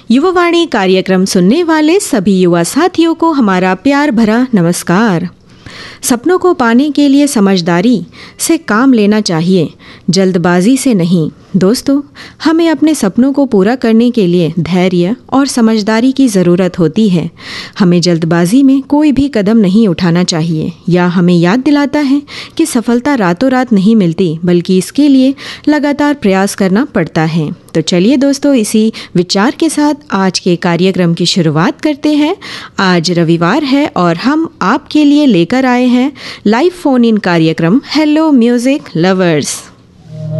युवावाणी कार्यक्रम सुनने वाले सभी युवा साथियों को हमारा प्यार भरा नमस्कार। सपनों को पाने के लिए समझदारी से काम लेना चाहिए, जल्दबाजी से नहीं। दोस्तों, हमें अपने सपनों को पूरा करने के लिए धैर्य और समझदारी की ज़रूरत होती है। हमें जल्दबाजी में कोई भी कदम नहीं उठाना चाहिए। यह हमें याद दिलाता है कि सफलता रातों रात नहीं मिलती, बल्कि इसके लिए लगातार प्रयास करना पड़ता है। तो चलिए दोस्तों, इसी विचार के साथ आज के कार्यक्रम की शुरुआत करते हैं। आज रविवार है और हम आपके लिए लेकर आए हैं लाइव फ़ोन इन कार्यक्रम हेलो म्यूज़िक लवर्स।